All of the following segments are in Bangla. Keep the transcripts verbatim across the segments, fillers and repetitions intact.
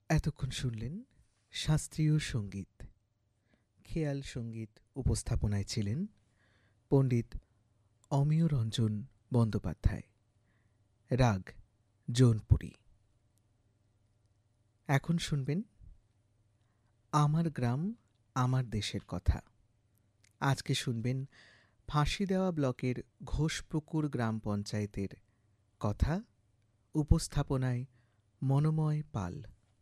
এতক্ষণ শুনলেন শাস্ত্রীয় সঙ্গীত। খেয়াল সঙ্গীত উপস্থাপনায় ছিলেন পণ্ডিত অমিয় রঞ্জন বন্দ্যোপাধ্যায়। রাগ জৌনপুরী। এখন শুনবেন আমার গ্রাম আমার দেশের কথা। আজকে শুনবেন ফাঁসিদেওয়া ব্লকের ঘোষপুকুর গ্রাম পঞ্চায়েতের কথা। উপস্থাপনায় মনোময় পাল।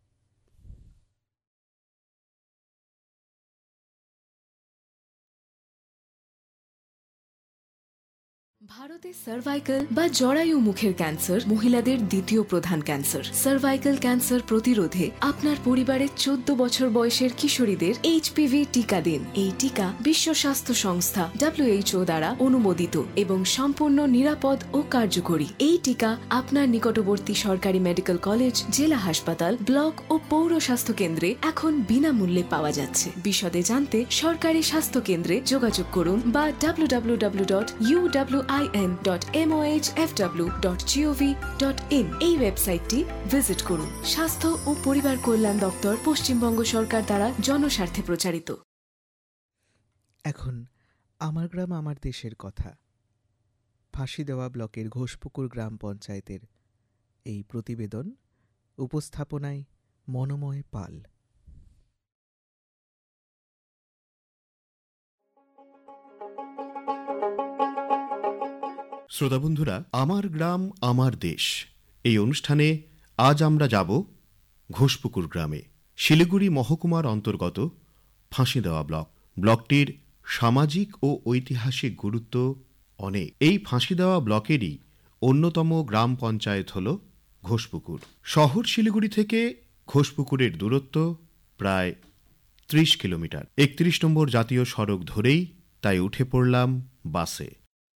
ভারতে সার্ভাইকাল বা জরায়ু মুখের ক্যান্সার মহিলাদের দ্বিতীয় প্রধান ক্যান্সার। সার্ভাইকাল ক্যান্সার প্রতিরোধে আপনার পরিবারের চোদ্দ বছর বয়সের কিশোরীদের এইচপিভি টিকা দিন। এই টিকা বিশ্ব স্বাস্থ্য সংস্থা ডব্লিউএইচও দ্বারা অনুমোদিত এবং সম্পূর্ণ নিরাপদ ও কার্যকরী। এই টিকা আপনার নিকটবর্তী সরকারি মেডিকেল কলেজ, জেলা হাসপাতাল, ব্লক ও পৌর স্বাস্থ্য কেন্দ্রে এখন বিনামূল্যে পাওয়া যাচ্ছে। বিশদে জানতে সরকারি স্বাস্থ্য কেন্দ্রে যোগাযোগ করুন বা W W W dot U W I N dot M O H F W dot G O V dot in এই ওয়েবসাইটটি ভিজিট করুন। স্বাস্থ্য ও পরিবার কল্যাণ দপ্তর, পশ্চিমবঙ্গ সরকার দ্বারা জনস্বার্থে প্রচারিত। এখন আমার গ্রাম আমার দেশের কথা। ফাঁসিদেওয়া ব্লকের ঘোষপুকুর গ্রাম পঞ্চায়েতের এই প্রতিবেদন উপস্থাপনায় মনোময় পাল। শ্রোতা বন্ধুরা, আমার গ্রাম আমার দেশ এই অনুষ্ঠানে আজ আমরা যাব ঘোষপুকুর গ্রামে। শিলিগুড়ি মহকুমার অন্তর্গত ফাঁসিদেওয়া ব্লক। ব্লকটির সামাজিক ও ঐতিহাসিক গুরুত্ব অনেক। এই ফাঁসিদেওয়া ব্লকেরই অন্যতম গ্রাম পঞ্চায়েত হল ঘোষপুকুর। শহর শিলিগুড়ি থেকে ঘোষপুকুরের দূরত্ব প্রায় ত্রিশ কিলোমিটার। একত্রিশ নম্বর জাতীয় সড়ক ধরেই তাই উঠে পড়লাম বাসে।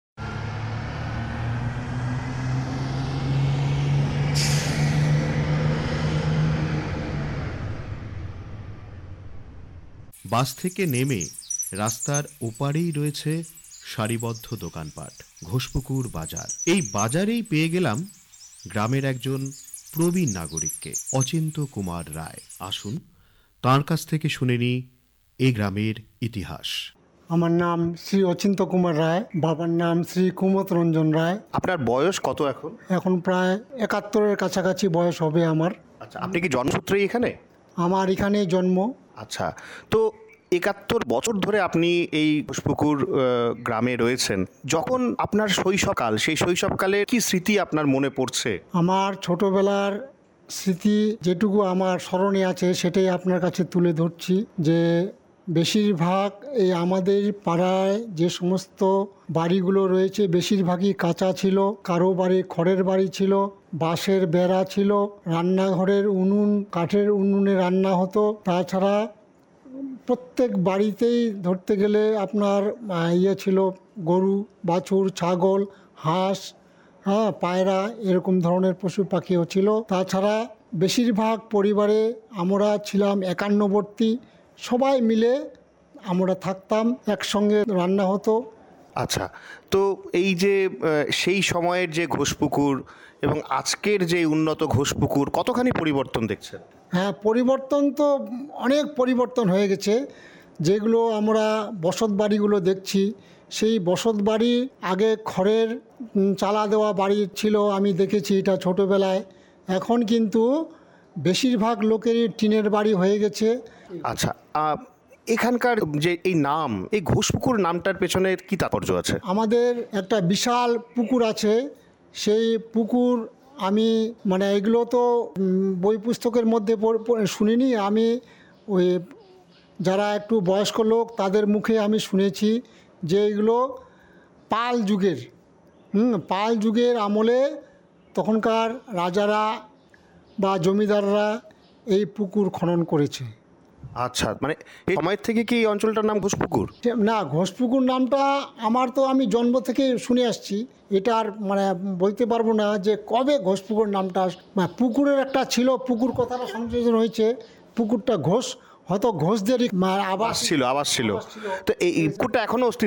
বাস থেকে নেমে রাস্তার ওপারেই রয়েছে সারিবদ্ধ দোকানপাট, ঘোষপুকুর বাজার। এই বাজারেই পেয়ে গেলাম গ্রামের একজন প্রবীণ নাগরিককে, অচিন্ত কুমার রায়। আসুন তাঁর কাছ থেকে শুনে নি এই গ্রামের ইতিহাস। আমার নাম শ্রী অচিন্ত কুমার রায়, বাবার নাম শ্রী কুমত রঞ্জন রায়। আপনার বয়স কত এখন? এখন প্রায় একাত্তরের কাছাকাছি বয়স হবে আমার। আচ্ছা, আপনি কি জন্মসূত্রেই এখানে? আমার এখানে জন্ম। আচ্ছা, তো একাত্তর বছর ধরে আপনি এই ঘোষপুকুর গ্রামে রয়েছেন। যখন আপনার শৈশবকাল, সেই শৈশবকালে কি স্মৃতি আপনার মনে পড়ছে? আমার ছোটবেলার স্মৃতি যেটুকু আমার স্মরণে আছে সেটাই আপনার কাছে তুলে ধরছি। যে বেশিরভাগ এই আমাদের পাড়ায় যে সমস্ত বাড়িগুলো রয়েছে বেশিরভাগই কাঁচা ছিল। কারো বাড়ি খড়ের বাড়ি ছিল, বাঁশের বেড়া ছিল, রান্নাঘরের উনুন কাঠের উনুনে রান্না হতো। তাছাড়া প্রত্যেক বাড়িতেই ধরতে গেলে আপনার ইয়ে ছিল, গরু, বাছুর, ছাগল, হাঁস, হ্যাঁ পায়রা, এরকম ধরনের পশু পাখিও ছিল। তাছাড়া বেশিরভাগ পরিবারে আমরা ছিলাম একান্নবর্তী, সবাই মিলে আমরা থাকতাম, একসঙ্গে রান্না হতো। আচ্ছা, তো এই যে সেই সময়ের যে ঘোষপুকুর এবং আজকের যে উন্নত ঘোষপুকুর, কতখানি পরিবর্তন দেখছেন? হ্যাঁ, পরিবর্তন তো অনেক পরিবর্তন হয়ে গেছে। যেগুলো আমরা বসত বাড়িগুলো দেখছি, সেই বসত বাড়ি আগে খড়ের চালা দেওয়া বাড়ি ছিল, আমি দেখেছি এটা ছোটোবেলায়। এখন কিন্তু বেশিরভাগ লোকেরই টিনের বাড়ি হয়ে গেছে। আচ্ছা, এখানকার যে এই নাম, এই ঘোষপুকুর নামটার পেছনে কি তাৎপর্য আছে? আমাদের একটা বিশাল পুকুর আছে, সেই পুকুর আমি মানে এগুলো তো বই পুস্তকের মধ্যে শুনিনি, আমি ওই যারা একটু বয়স্ক লোক তাদের মুখে আমি শুনেছি যে এগুলো পাল যুগের হুম পাল যুগের আমলে তখনকার রাজারা বা জমিদাররা এই পুকুর খনন করেছে। আচ্ছা, মানে এই সময় থেকে কি এই অঞ্চলটার নাম ঘোষপুকুর? না, ঘোষপুকুর নামটা আমার তো আমি জন্ম থেকে শুনে আসছি, এটার মানে বলতে পারবো না যে কবে ঘোষপুকুর নামটা, পুকুরের একটা ছিল, পুকুর কথাটা সংযোজন হয়েছে, পুকুরটা ঘোষ, হয়তো ঘোষদেরই আবাস ছিল আবাস ছিল তো এই পুকুরটা এখনো